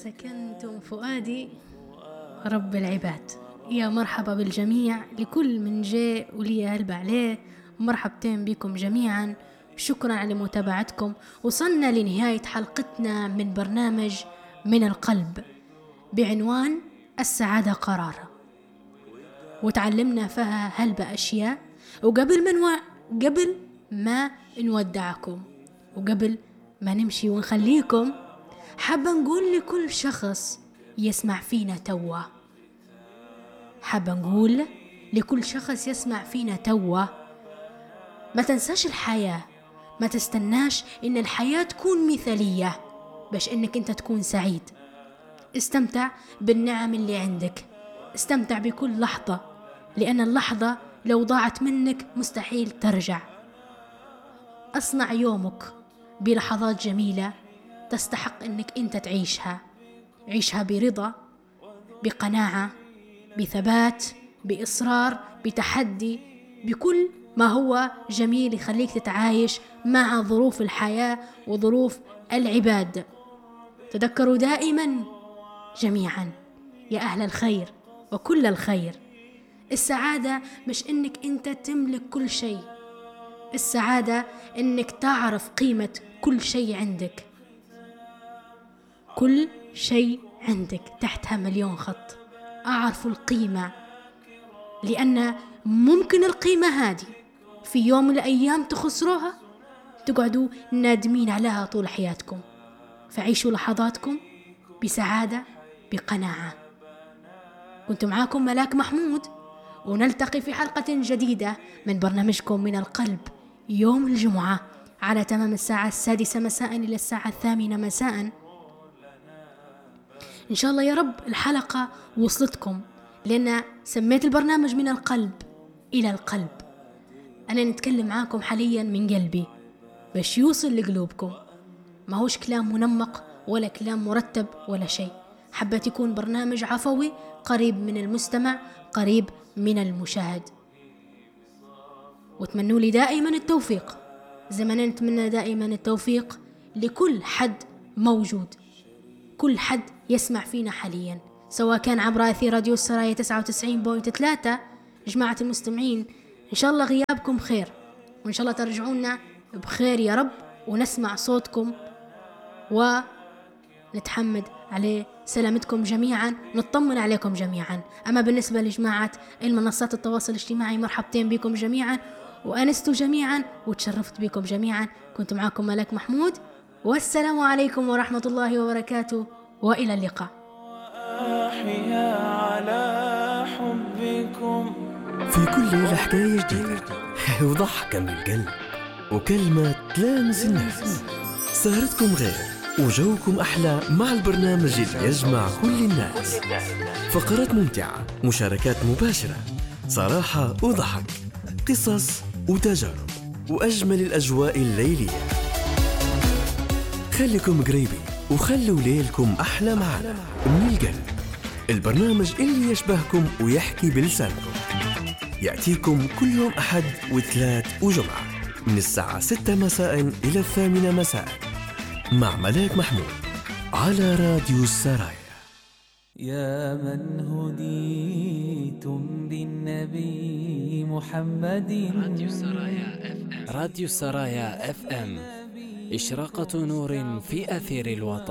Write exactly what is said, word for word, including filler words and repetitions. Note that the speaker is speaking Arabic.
سكنتم فؤادي رب العباد. يا مرحبا بالجميع، لكل من جاء ولي هلب عليه مرحبتين بكم جميعا. شكرا على متابعتكم. وصلنا لنهاية حلقتنا من برنامج من القلب بعنوان السعادة قرار، وتعلمنا فيها هلبة أشياء. وقبل ما نو... قبل ما نودعكم وقبل ما نمشي ونخليكم، حابة نقول لكل شخص يسمع فينا توا حابة نقول لكل شخص يسمع فينا توا ما تنساش الحياة، ما تستناش إن الحياة تكون مثالية باش إنك أنت تكون سعيد. استمتع بالنعم اللي عندك، استمتع بكل لحظة، لأن اللحظة لو ضاعت منك مستحيل ترجع. أصنع يومك بلحظات جميلة تستحق إنك أنت تعيشها. عيشها برضا، بقناعة، بثبات، بإصرار، بتحدي، بكل ما هو جميل يخليك تتعايش مع ظروف الحياة وظروف العباد. تذكروا دائما جميعا يا أهل الخير وكل الخير، السعادة مش إنك أنت تملك كل شيء، السعادة إنك تعرف قيمة كل شيء عندك. كل شيء عندك تحتها مليون خط، أعرف القيمة، لأن ممكن القيمة هذه في يوم من الأيام تخسروها، تقعدوا نادمين عليها طول حياتكم. فعيشوا لحظاتكم بسعادة، بقناعة. كنت معاكم ملاك محمود، ونلتقي في حلقة جديدة من برنامجكم من القلب يوم الجمعة على تمام الساعة السادسة مساء إلى الساعة الثامنة مساء. إن شاء الله يا رب الحلقة وصلتكم، لأن سميت البرنامج من القلب إلى القلب. أنا نتكلم معاكم حاليا من قلبي باش يوصل لقلوبكم، ما هوش كلام منمق ولا كلام مرتب ولا شيء. حبيت يكون برنامج عفوي قريب من المستمع، قريب من المشاهد. واتمنوا لي دائما التوفيق، زي ما نتمنى دائما التوفيق لكل حد موجود، كل حد يسمع فينا حاليا، سواء كان عبر أثير راديو السرايا تسعة وتسعين فاصلة ثلاثة. جماعة المستمعين، إن شاء الله غيابكم خير، وإن شاء الله ترجعونا بخير يا رب، ونسمع صوتكم ونتحمد عليه سلامتكم جميعا، نطمن عليكم جميعا. أما بالنسبة لجماعة المنصات التواصل الاجتماعي، مرحبتين بكم جميعا، وأنستوا جميعا وتشرفت بكم جميعا. كنت معكم ملاك محمود، والسلام عليكم ورحمة الله وبركاته، وإلى اللقاء. أحيا على حبكم في كل ليلة حكاية جديدة وضحكة من القلب وكلمة تلامس الناس. سهرتكم غير وجوكم أحلى مع البرنامج اللي يجمع كل الناس. فقرات ممتعة، مشاركات مباشرة، صراحة وضحك، قصص وتجارب، وأجمل الأجواء الليلية. خليكم قريبين وخلوا ليلكم أحلى معنا من القلب، البرنامج اللي يشبهكم ويحكي بلسانكم. يأتيكم كل يوم أحد وثلاث وجمعة من الساعة ستة مساء إلى الثامنة مساء مع ملاك محمود على راديو السرايا. يا من هديتم بالنبي محمد. راديو السرايا اف ام راديو السرايا اف ام، إشراقة نور في أثير الوطن.